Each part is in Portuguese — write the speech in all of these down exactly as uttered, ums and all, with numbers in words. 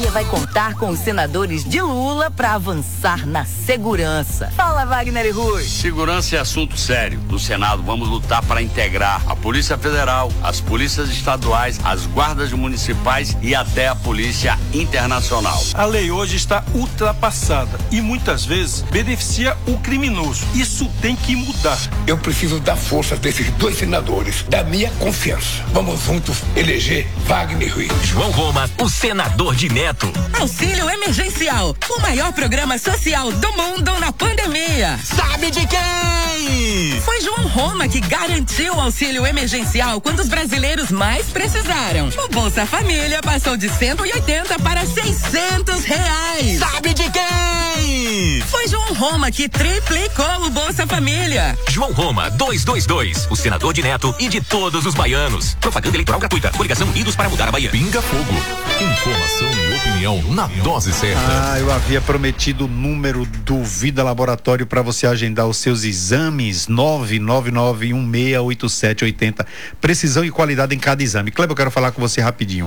Bahia vai contar com os senadores de Lula para avançar na segurança. Fala, Wagner e Rui. Segurança é assunto sério. No Senado vamos lutar para integrar a Polícia Federal, as polícias estaduais, as guardas municipais e até a Polícia Internacional. A lei hoje está ultrapassada e muitas vezes beneficia o criminoso. Isso tem que mudar. Eu preciso da força desses dois senadores, da minha confiança. Vamos juntos eleger Wagner Rui. João Roma, o senador de Neto. Auxílio emergencial, o maior programa social do mundo na pandemia. Sabe de quem? Foi João Roma que garantiu o auxílio emergencial quando os brasileiros mais precisaram. O Bolsa Família passou de cento e oitenta para seiscentos reais. Sabe de quem? Foi João Roma que triplicou o Bolsa Família. João Roma, duzentos e vinte e dois, o senador de Neto e de todos os baianos. Propaganda eleitoral gratuita. Coligação Unidos para mudar a Bahia. Pinga Fogo. Informação e opinião na dose certa. Ah, eu havia prometido o número do Vida Laboratório para você agendar os seus exames. nove nove nove um seis oito sete oito zero. Precisão e qualidade em cada exame. Kleber, eu quero falar com você rapidinho.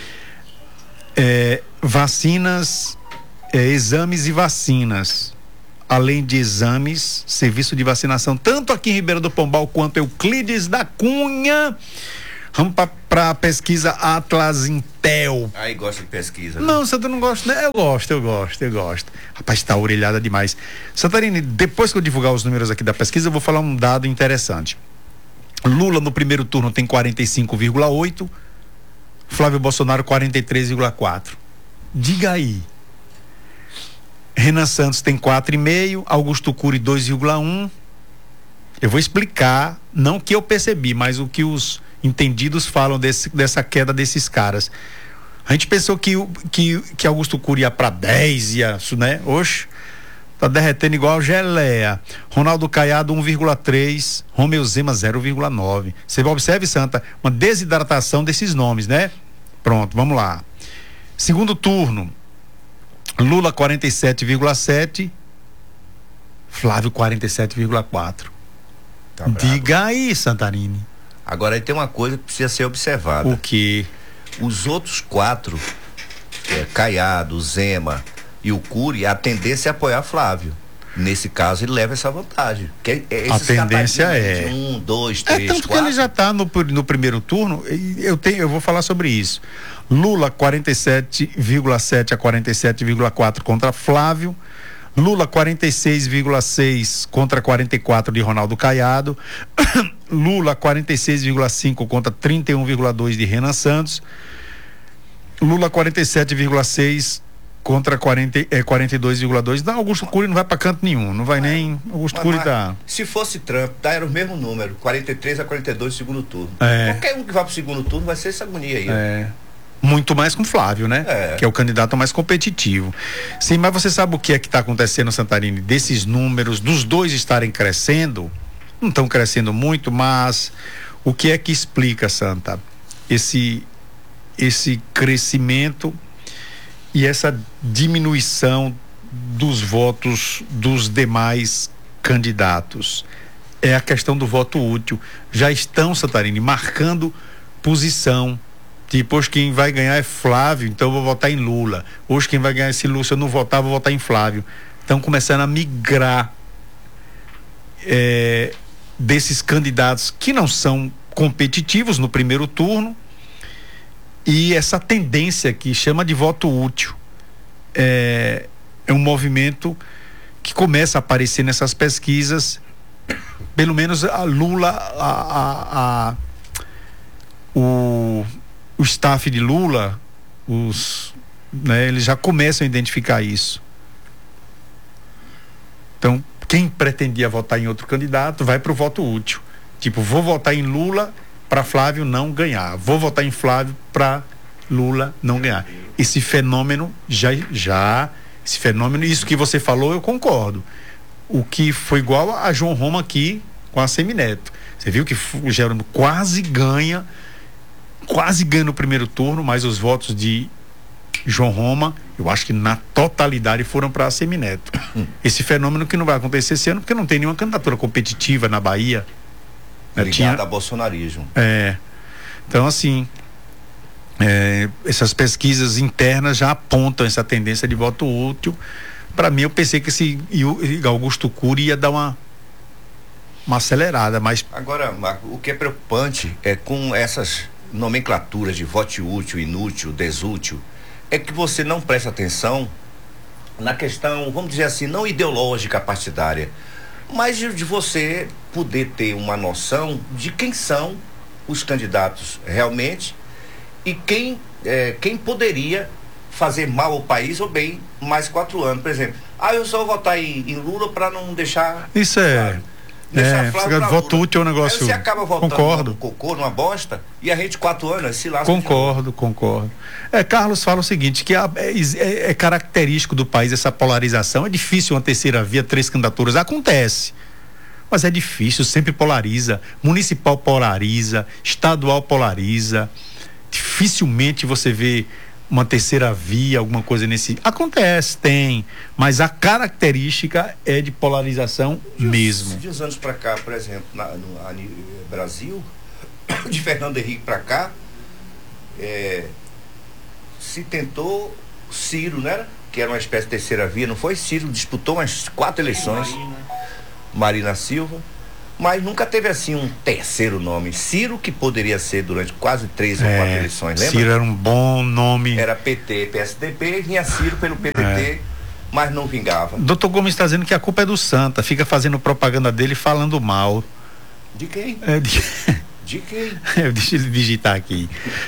É, vacinas, é, exames e vacinas. Além de exames, serviço de vacinação, tanto aqui em Ribeira do Pombal quanto Euclides da Cunha. Vamos para a pesquisa Atlas Intel. Aí gosta de pesquisa. Né? Não, Santa, não gosto, né? Eu gosto, eu gosto, eu gosto. Rapaz, tá orelhada demais. Santarine, depois que eu divulgar os números aqui da pesquisa, eu vou falar um dado interessante. Lula no primeiro turno tem quarenta e cinco vírgula oito, Flávio Bolsonaro quarenta e três vírgula quatro. Diga aí. Renan Santos tem quatro vírgula cinco, Augusto Cury dois vírgula um. Eu vou explicar, não o que eu percebi, mas o que os entendidos falam desse, dessa queda desses caras. A gente pensou que, que, que Augusto Cury ia para dez, ia, né? Oxe, tá derretendo igual geleia. Ronaldo Caiado um vírgula três, Romeu Zema zero vírgula nove. Você observe, Santa, uma desidratação desses nomes, né? Pronto, vamos lá. Segundo turno, Lula quarenta e sete vírgula sete, Flávio quarenta e sete vírgula quatro. Tá Diga aí, Santarini. Agora aí tem uma coisa que precisa ser observada. O que? Os outros quatro, é, Caiado, Zema e o Cury, a tendência é apoiar Flávio. Nesse caso, ele leva essa vantagem. Que é, a tendência é. Um, dois, três, é tanto quatro. que ele já está no, no primeiro turno. Eu, tenho, eu vou falar sobre isso. Lula quarenta e sete vírgula sete a quarenta e sete vírgula quatro contra Flávio. Lula quarenta e seis vírgula seis contra quarenta e quatro de Ronaldo Caiado. Lula quarenta e seis vírgula cinco contra trinta e um vírgula dois de Renan Santos. Lula quarenta e sete vírgula seis contra quarenta, é, quarenta e dois vírgula dois. Não, Augusto Cury não vai para canto nenhum, não vai mas, nem. Augusto mas, Cury tá. Se fosse Trump, tá, era o mesmo número, quarenta e três a quarenta e dois segundo turno. É. Qualquer um que vá pro segundo turno vai ser essa agonia aí. É. Muito mais com Flávio, né? É. Que é o candidato mais competitivo. Sim, mas você sabe o que é que está acontecendo, Santarini? Desses números, dos dois estarem crescendo, não estão crescendo muito, mas o que é que explica, Santa, esse, esse crescimento e essa diminuição dos votos dos demais candidatos? É a questão do voto útil. Já estão, Santarini, marcando posição. Tipo, hoje quem vai ganhar é Flávio, então eu vou votar em Lula. Hoje quem vai ganhar esse Lula, se eu não votar, vou votar em Flávio. Estão começando a migrar é, desses candidatos que não são competitivos no primeiro turno, e essa tendência que chama de voto útil é, é um movimento que começa a aparecer nessas pesquisas. Pelo menos a Lula, a, a, a, o o staff de Lula, os, né, eles já começam a identificar isso. Então, quem pretendia votar em outro candidato vai para o voto útil. Tipo, vou votar em Lula para Flávio não ganhar. Vou votar em Flávio para Lula não ganhar. Esse fenômeno já, já, esse fenômeno, isso que você falou, eu concordo. O que foi igual a João Roma aqui com a Semineto. Você viu que o Jerônimo quase ganha quase ganha no primeiro turno, mas os votos de João Roma, eu acho que na totalidade foram para a Semineto. Hum. Esse fenômeno que não vai acontecer esse ano, porque não tem nenhuma candidatura competitiva na Bahia. Ligado Tinha... a bolsonarismo. É. Então, assim, É, essas pesquisas internas já apontam essa tendência de voto útil. Para mim, eu pensei que esse Augusto Cury ia dar uma uma acelerada, mas... Agora, Marco, o que é preocupante é com essas nomenclaturas de voto útil, inútil, desútil, é que você não presta atenção na questão, vamos dizer assim, não ideológica partidária, mas de, de você poder ter uma noção de quem são os candidatos realmente e quem, é, quem poderia fazer mal ao país ou bem mais quatro anos. Por exemplo, ah, eu só vou votar em, em Lula para não deixar... Isso é... Claro. É, voto útil é um negócio. Aí você acaba votando concordo. no cocô, numa bosta, e a gente quatro anos se lasca. Concordo, concordo. É, Carlos fala o seguinte, que a, é, é característico do país essa polarização. É difícil uma terceira via, três candidaturas. Acontece. Mas é difícil, sempre polariza. Municipal polariza, estadual polariza. Dificilmente você vê uma terceira via, alguma coisa nesse... Acontece, tem, mas a característica é de polarização de mesmo. De uns anos para cá, por exemplo, na, no a, Brasil, de Fernando Henrique para cá, é, se tentou Ciro, né? Que era uma espécie de terceira via, não foi? Ciro disputou umas quatro eleições. Marina, Marina Silva. Mas nunca teve assim um terceiro nome. Ciro, que poderia ser durante quase três ou quatro é, eleições, lembra? Ciro era um bom nome. Era P T, P S D B, vinha Ciro pelo P D T, é. Mas não vingava. Doutor Gomes está dizendo que a culpa é do Santa, fica fazendo propaganda dele falando mal. De quem? É, de... de quem? É, deixa ele digitar aqui.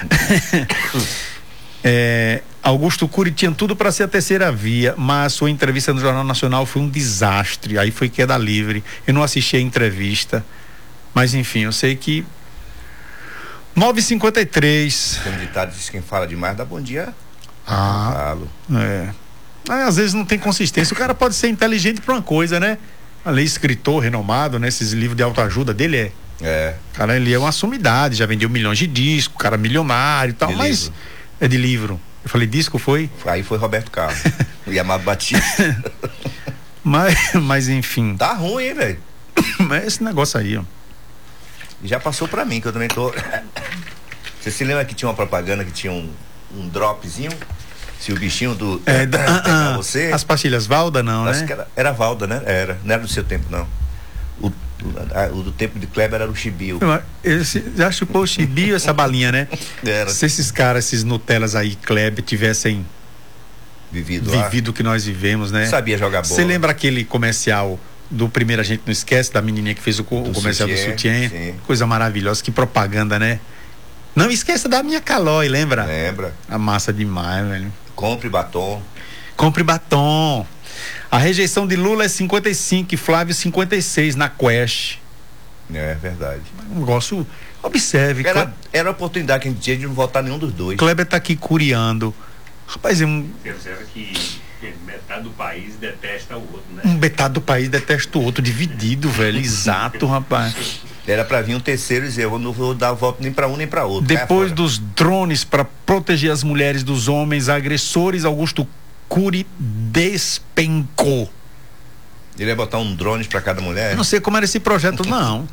É, Augusto Cury tinha tudo para ser a terceira via, mas sua entrevista no Jornal Nacional foi um desastre. Aí foi queda livre. Eu não assisti a entrevista, mas enfim, eu sei que nove e cinquenta e três. Tem um ditado, diz: quem fala demais dá bom dia. Ah, é. Aí, às vezes não tem consistência. O cara pode ser inteligente para uma coisa, né? Ali, escritor renomado, né? Esses livros de autoajuda dele é. É. Cara, ele é uma sumidade, já vendeu milhões de discos, cara milionário e tal, de mas livro. É de livro. Eu falei, disco foi? Aí foi Roberto Carlos e Amado Batista. mas, mas enfim. Tá ruim, hein, velho? Mas esse negócio aí, ó. Já passou pra mim, que eu também tô. Você se lembra que tinha uma propaganda que tinha um, um dropzinho? Se o bichinho do. É, da, ah, ah, você. As pastilhas Valda, não, Acho né? Que era, era Valda, né? Era. Não era do seu tempo, não. O, o, o do tempo de Kleber era o Chibio. Esse, já chupou o Chibio, essa balinha, né? Era. Se esses caras, esses Nutellas aí, Kleber, tivessem vivido, vivido o que nós vivemos, né? Sabia jogar bola. Você lembra aquele comercial do Primeiro A Gente Não Esquece, da menininha que fez o, o comercial sutiã, do sutiã? Sim. Coisa maravilhosa, que propaganda, né? Não esqueça da minha Calói, lembra? Lembra. A massa demais, velho. Compre batom. Compre batom. A rejeição de Lula é cinquenta e cinco e Flávio cinquenta e seis na Quest. É verdade. Um negócio. Observe. Era, era a oportunidade que a gente tinha de não votar nenhum dos dois. Kleber tá aqui curiando. Rapaz, é um. Você observa que metade do país detesta o outro, né? Um metade do país detesta o outro, dividido, velho. Exato, rapaz. Era pra vir um terceiro e dizer, eu não vou dar voto nem pra um nem pra outro. Depois dos drones para proteger as mulheres dos homens agressores, Augusto Cury despencou. Ele ia botar um drone pra cada mulher? Eu não sei como era esse projeto, não.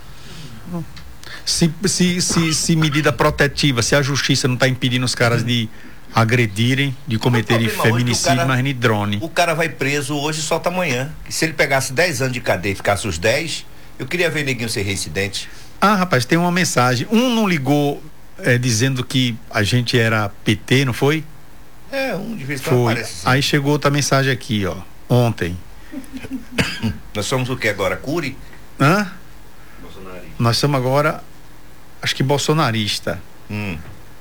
Se, se, se, se medida protetiva, se a justiça não está impedindo os caras de agredirem, de cometerem feminicídio, cara, mas nem drone. O cara vai preso hoje e solta amanhã. E se ele pegasse dez anos de cadeia e ficasse os dez, eu queria ver neguinho ser reincidente. Ah, rapaz, tem uma mensagem. Um não ligou é, dizendo que a gente era P T, não foi? É, um de vez em quando aparece. Aí chegou outra mensagem aqui, ó. Ontem. Nós somos o que agora? Cury? Hã? Nós somos agora, acho que bolsonarista. Hum.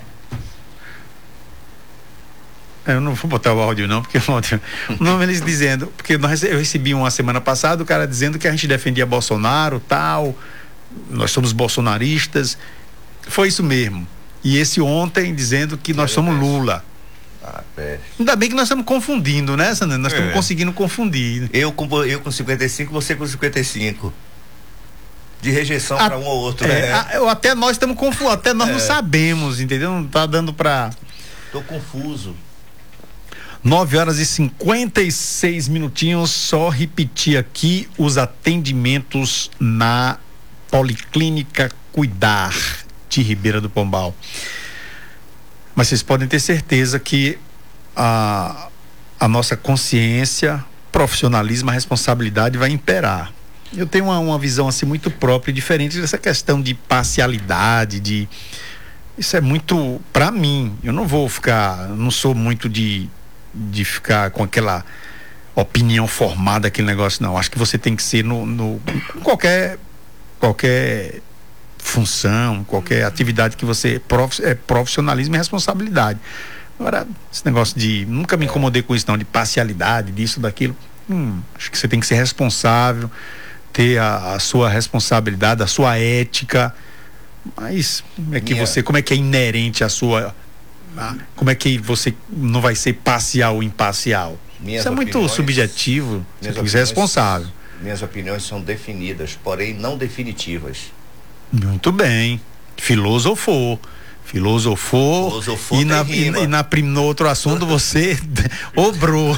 Eu não vou botar o áudio não, porque o áudio, não, eles dizendo, porque nós, eu recebi uma semana passada o cara dizendo que a gente defendia Bolsonaro, tal, nós somos bolsonaristas, foi isso mesmo. E esse ontem dizendo que nós somos Lula. Ah, peste. Ainda bem que nós estamos confundindo, né, Sandro? Nós é. estamos conseguindo confundir. Eu com, eu com cinquenta e cinco, você com cinquenta e cinco. De rejeição para um ou outro, é, né? A, até nós estamos confusos, até nós é. não sabemos, entendeu? Não tá dando para. Tô confuso. nove horas e cinquenta e seis minutinhos, só repetir aqui os atendimentos na Policlínica Cuidar de Ribeira do Pombal. Mas vocês podem ter certeza que a, a nossa consciência, profissionalismo, a responsabilidade vai imperar. Eu tenho uma, uma visão assim muito própria e diferente dessa questão de parcialidade, de isso é muito para mim. Eu não vou ficar, não sou muito de de ficar com aquela opinião formada, aquele negócio, não. Acho que você tem que ser no, no qualquer qualquer função, qualquer atividade que você prof, é profissionalismo e responsabilidade. Agora, esse negócio de, nunca me incomodei com isso não, de parcialidade, disso, daquilo. Hum, acho que você tem que ser responsável, ter a, a sua responsabilidade, a sua ética, mas como é que Minha... você, como é que é inerente a sua, a, como é que você não vai ser parcial ou imparcial? Minhas Isso é muito opiniões, subjetivo, você tem que ser responsável. Minhas opiniões são definidas, porém não definitivas. Muito bem, filosofou. Filosofou, Filosofou e, na, e, e na, no outro assunto você obrou.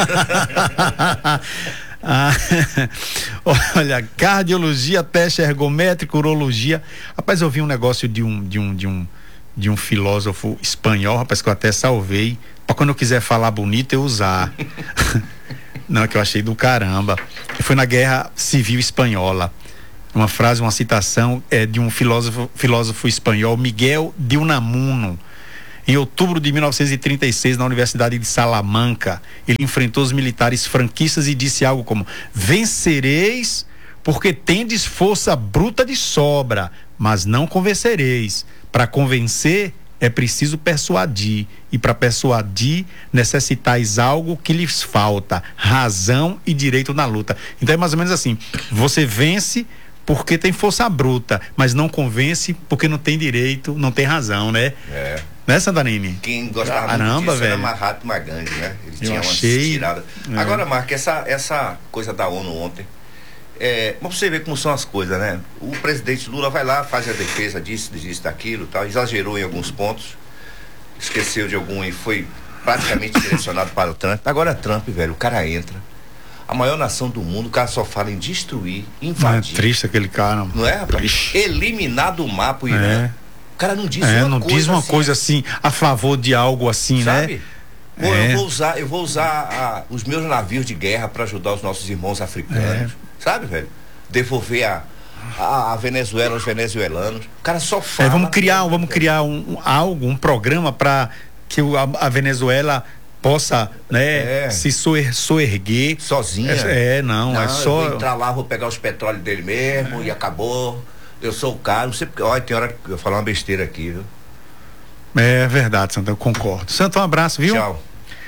Ah, olha, cardiologia, teste ergométrico, urologia. Rapaz, eu vi um negócio de um, de um, de um, de um filósofo espanhol, rapaz, que eu até salvei, pra quando eu quiser falar bonito eu usar. Não, que eu achei do caramba. Foi na Guerra Civil Espanhola. Uma frase, uma citação é de um filósofo, filósofo espanhol, Miguel de Unamuno. Em outubro de mil novecentos e trinta e seis, na Universidade de Salamanca, ele enfrentou os militares franquistas e disse algo como: vencereis porque tendes força bruta de sobra, mas não convencereis. Para convencer é preciso persuadir, e para persuadir necessitais algo que lhes falta: razão e direito na luta. Então é mais ou menos assim: você vence porque tem força bruta, mas não convence porque não tem direito, não tem razão, né? É. Né, Santanini? Quem gostava Caramba, muito disso velho. era Mahatma Gandhi, né? Ele Eu tinha achei... umas tiradas. É. Agora, Marco, essa, essa coisa da ONU ontem, é, mas você vê como são as coisas, né? O presidente Lula vai lá, faz a defesa disso, disso, daquilo, tal, exagerou em alguns pontos, esqueceu de algum e foi praticamente direcionado para o Trump. Agora Trump, velho, o cara entra. A maior nação do mundo, o cara só fala em destruir, invadir. Não é triste aquele cara. Não é, rapaz? Triste. Eliminar do mapa o Irã. É. O cara não diz é, uma não coisa diz uma assim, coisa assim a favor de algo assim, sabe? né? Pô, É. eu vou usar, eu vou usar a, os meus navios de guerra para ajudar os nossos irmãos africanos, É. sabe, velho? Devolver a, a, a Venezuela aos venezuelanos. O cara só fala. É, vamos criar, vamos criar um, um, algo, um programa para que o, a, a Venezuela possa, né, É. se soer, soerguer sozinha. É, é não, não, é eu só. vou entrar lá, vou pegar os petróleos dele mesmo e acabou. Eu sou o cara, não sei porque. Olha, tem hora que eu falar uma besteira aqui, viu? É verdade, Santo, eu concordo. Santo, um abraço, viu? Tchau.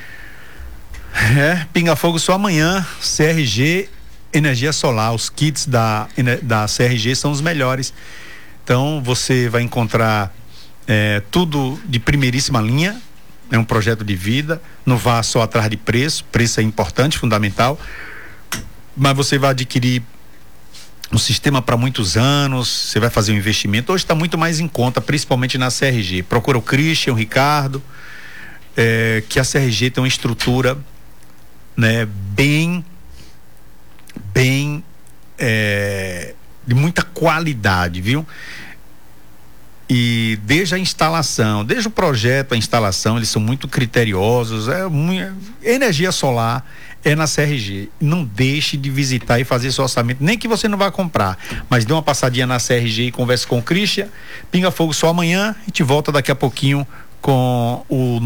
É, Pinga Fogo só amanhã, C R G Energia Solar, os kits da, da C R G são os melhores. Então você vai encontrar é, tudo de primeiríssima linha, é um projeto de vida, não vá só atrás de preço, preço é importante, fundamental, mas você vai adquirir um sistema para muitos anos, você vai fazer um investimento, hoje está muito mais em conta, principalmente na C R G. Procura o Christian, o Ricardo, é, que a C R G tem uma estrutura, né, bem bem é, de muita qualidade, viu? E desde a instalação, desde o projeto, a instalação, eles são muito criteriosos. É muito, energia solar é na C R G. Não deixe de visitar e fazer seu orçamento, nem que você não vá comprar, mas dê uma passadinha na C R G e converse com o Christian. Pinga Fogo só amanhã, a gente volta daqui a pouquinho com o